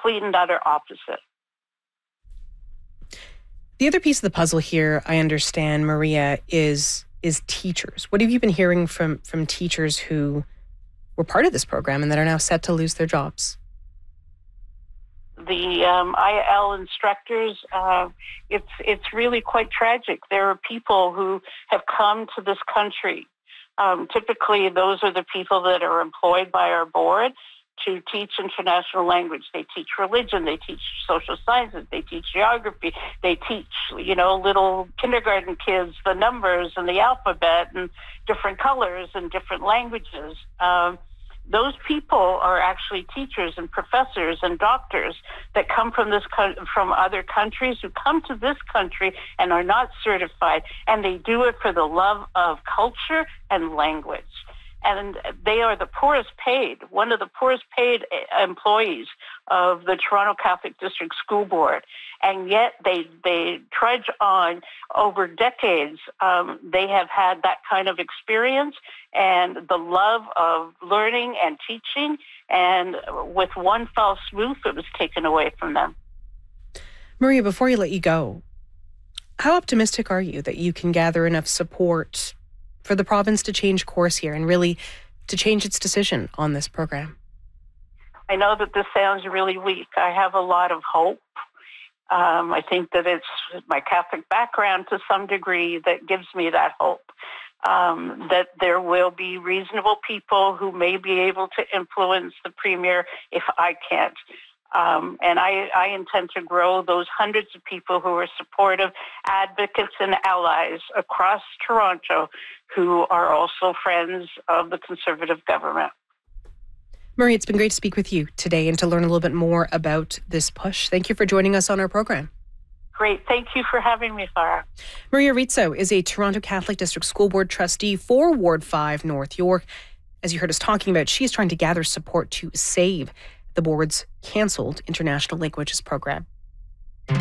complete and utter opposite. The other piece of the puzzle here, I understand, Maria, is teachers. What have you been hearing from teachers who were part of this program and that are now set to lose their jobs? The IL instructors, it's really quite tragic. There are people who have come to this country. Typically, those are the people that are employed by our board to teach international language. They teach religion, they teach social sciences, they teach geography, they teach, little kindergarten kids the numbers and the alphabet and different colors and different languages. Those people are actually teachers and professors and doctors that come from other countries who come to this country and are not certified, and they do it for the love of culture and language. And they are the poorest paid, one of the poorest paid employees of the Toronto Catholic District School Board. And yet they trudge on over decades. They have had that kind of experience and the love of learning and teaching. And with one fell swoop, it was taken away from them. Maria, before I let you go, how optimistic are you that you can gather enough support for the province to change course here and really to change its decision on this program? I know that this sounds really weak. I have a lot of hope. I think that it's my Catholic background to some degree that gives me that hope, that there will be reasonable people who may be able to influence the Premier if I can't. And I intend to grow those hundreds of people who are supportive advocates and allies across Toronto who are also friends of the Conservative government. Maria, it's been great to speak with you today and to learn a little bit more about this push. Thank you for joining us on our program. Great. Thank you for having me, Farah. Maria Rizzo is a Toronto Catholic District School Board trustee for Ward 5 North York. As you heard us talking about, she's trying to gather support to save the board's cancelled international languages program.